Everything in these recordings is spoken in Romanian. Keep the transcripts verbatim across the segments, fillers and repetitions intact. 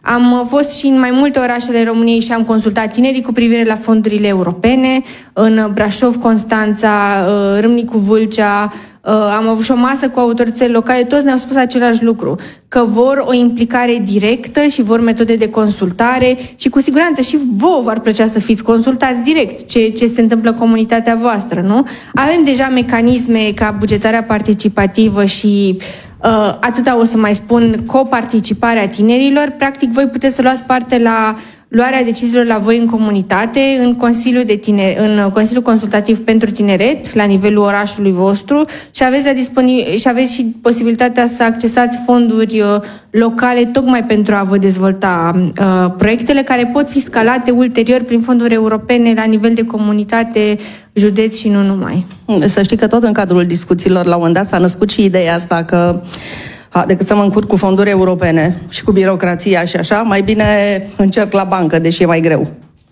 Am fost și în mai multe orașe ale României și am consultat tinerii cu privire la fondurile europene, în Brașov, Constanța, Râmnicu Vâlcea. Am avut și o masă cu autoritățile locale, toți ne-au spus același lucru, că vor o implicare directă și vor metode de consultare și cu siguranță și vouă v-ar plăcea să fiți consultați direct ce, ce se întâmplă în comunitatea voastră, nu? Avem deja mecanisme ca bugetarea participativă și uh, atâta o să mai spun, coparticiparea tinerilor. Practic, voi puteți să luați parte la luarea deciziilor la voi în comunitate, în Consiliul, de Tine- în Consiliul Consultativ pentru Tineret, la nivelul orașului vostru și aveți, la disponi- și aveți și posibilitatea să accesați fonduri uh, locale tocmai pentru a vă dezvolta uh, proiectele care pot fi scalate ulterior prin fonduri europene la nivel de comunitate, județ și nu numai. Să știi că tot în cadrul discuțiilor la un moment dat s-a născut și ideea asta că a, decât să mă încurc cu fonduri europene și cu birocrația și așa, mai bine încerc la bancă, deși e mai greu.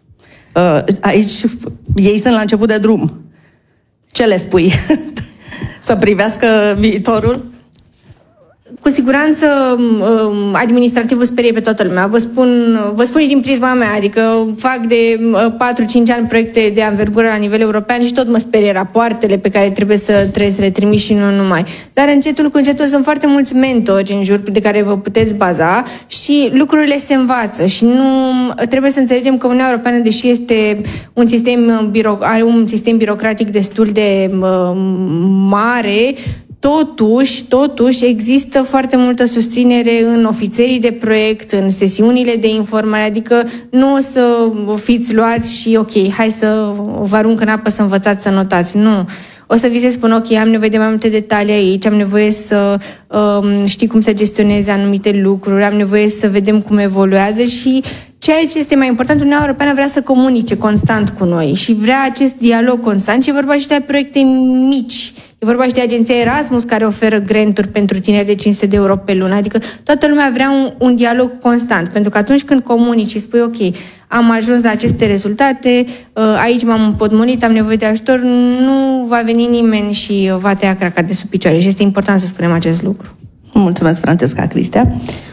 Aici ei sunt la început de drum. Ce le spui? Să privească viitorul? Cu siguranță administrativul sperie pe toată lumea. Vă spun, vă spun și din prisma mea, adică fac de patru cinci ani proiecte de anvergură la nivel european și tot mă sperie rapoartele pe care trebuie să, trebuie să le trimit și nu numai. Dar încetul cu încetul sunt foarte mulți mentori în jur de care vă puteți baza și lucrurile se învață și nu trebuie să înțelegem că Uniunea Europeană, deși este un sistem, biro, are un sistem birocratic destul de uh, mare, Totuși, totuși, există foarte multă susținere în ofițerii de proiect, în sesiunile de informare, adică nu o să fiți luați și ok, hai să vă arunc în apă să învățați să notați. Nu. O să vi se spun, ok, am nevoie de mai multe detalii aici, am nevoie să um, știi cum să gestionezi anumite lucruri, am nevoie să vedem cum evoluează și ceea ce este mai important, Uniunea Europeană vrea să comunice constant cu noi și vrea acest dialog constant și e vorba și de proiecte mici. E vorba și de agenția Erasmus, care oferă granturi pentru tineri de cinci sute de euro pe lună. Adică toată lumea vrea un, un dialog constant. Pentru că atunci când comunici și spui, ok, am ajuns la aceste rezultate, aici m-am împotmolit, am nevoie de ajutor, nu va veni nimeni și va tăia craca de sub picioare. Și este important să spunem acest lucru. Mulțumesc, Francesca. Cristia?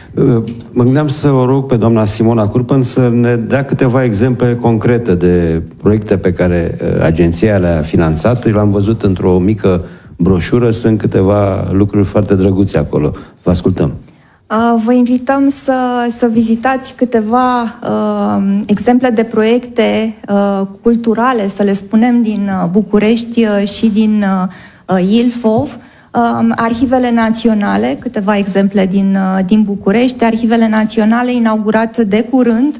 Mă gândeam să o rog pe doamna Simona Curpân să ne dea câteva exemple concrete de proiecte pe care agenția le-a finanțat. Eu l-am văzut într-o mică broșură, sunt câteva lucruri foarte drăguțe acolo. Vă ascultăm. Vă invităm să, să vizitați câteva uh, exemple de proiecte uh, culturale, să le spunem, din București și din uh, Ilfov. Arhivele naționale, câteva exemple din, din București, Arhivele naționale inaugurat de curând,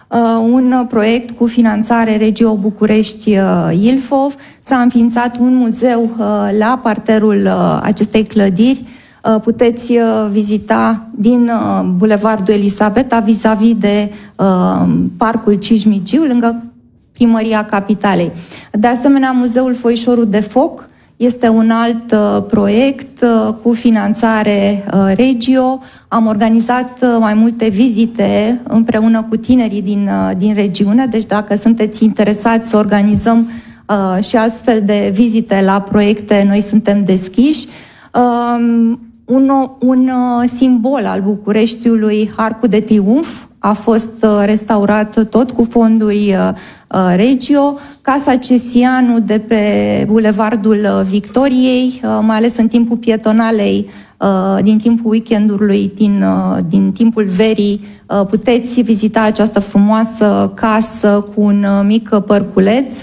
un proiect cu finanțare Regio București Ilfov, s-a înființat un muzeu la parterul acestei clădiri, puteți vizita din Bulevardul Elisabeta vis-a-vis de Parcul Cismigiu, lângă Primăria Capitalei. De asemenea, Muzeul Foișorul de Foc este un alt uh, proiect uh, cu finanțare uh, Regio. Am organizat uh, mai multe vizite împreună cu tinerii din, uh, din regiune, deci dacă sunteți interesați să organizăm uh, și astfel de vizite la proiecte, noi suntem deschiși. Uh, un un uh, simbol al Bucureștiului, Arcul de Triunf, a fost restaurat tot cu fonduri Regio, Casa Cesianu de pe Bulevardul Victoriei, mai ales în timpul pietonalei, din timpul weekendului, din, din timpul verii, puteți vizita această frumoasă casă cu un mic părculeț,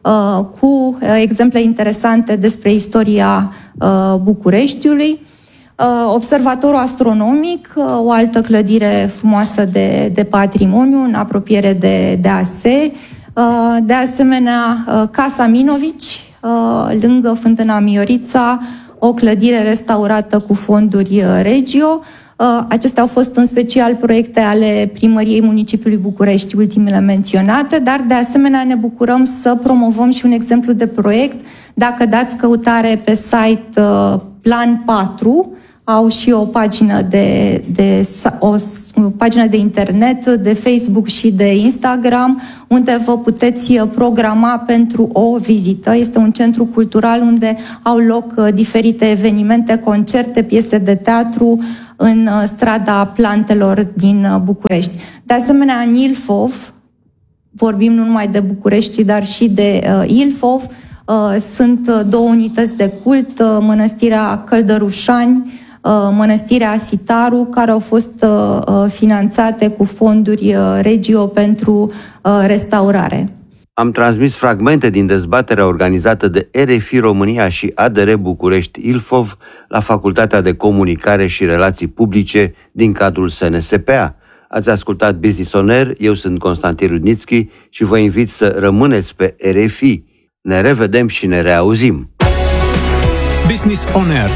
cu exemple interesante despre istoria Bucureștiului. Observatorul astronomic, o altă clădire frumoasă de, de patrimoniu, în apropiere de, de A S E. De asemenea, Casa Minovici, lângă Fântâna Miorița, o clădire restaurată cu fonduri Regio. Acestea au fost în special proiecte ale Primăriei Municipiului București, ultimele menționate, dar de asemenea ne bucurăm să promovăm și un exemplu de proiect. Dacă dați căutare pe site Plan patru, au și o pagină de, de, o, o pagină de internet, de Facebook și de Instagram, unde vă puteți programa pentru o vizită. Este un centru cultural unde au loc diferite evenimente, concerte, piese de teatru în strada Plantelor din București. De asemenea, în Ilfov, vorbim nu numai de București, dar și de uh, Ilfov, uh, sunt două unități de cult, uh, Mănăstirea Căldărușani, Mănăstirea Sitaru, care au fost finanțate cu fonduri Regio pentru restaurare. Am transmis fragmente din dezbaterea organizată de R F I România și A D R București Ilfov la Facultatea de Comunicare și Relații Publice din cadrul S N S P A. Ați ascultat Business On Air, eu sunt Constantin Rudnitschi și vă invit să rămâneți pe R F I. Ne revedem și ne reauzim! Business On Air.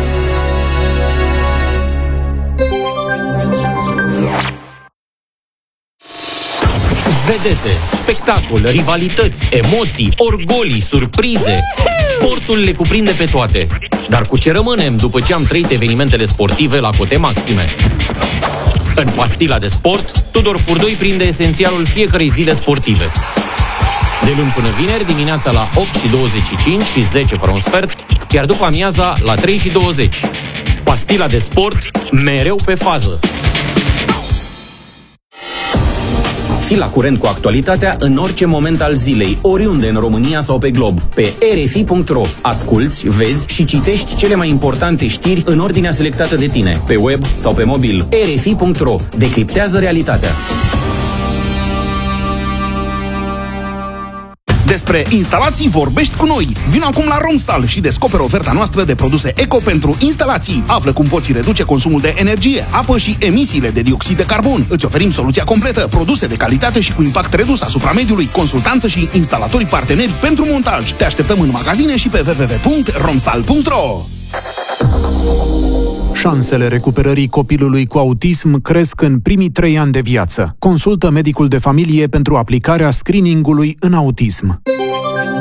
Vedete, spectacol, rivalități, emoții, orgolii, surprize. Sportul le cuprinde pe toate. Dar cu ce rămânem după ce am trăit evenimentele sportive la cote maxime? În Pastila de Sport, Tudor Furdoi prinde esențialul fiecărei zile sportive. De luni până vineri, dimineața la opt și douăzeci și cinci și zece fără un sfert, iar după amiaza la trei și douăzeci. Pastila de Sport, mereu pe fază. Fii la curent cu actualitatea în orice moment al zilei, oriunde în România sau pe glob. Pe r f i punct r o asculți, vezi și citești cele mai importante știri în ordinea selectată de tine, pe web sau pe mobil. r f i punct r o decriptează realitatea. Despre instalații vorbești cu noi. Vino acum la Romstal și descoperă oferta noastră de produse eco pentru instalații. Află cum poți reduce consumul de energie, apă și emisiile de dioxid de carbon. Îți oferim soluția completă, produse de calitate și cu impact redus asupra mediului, consultanță și instalatorii parteneri pentru montaj. Te așteptăm în magazine și pe w w w punct romstal punct r o. Șansele recuperării copilului cu autism cresc în primii trei ani de viață. Consultă medicul de familie pentru aplicarea screeningului în autism.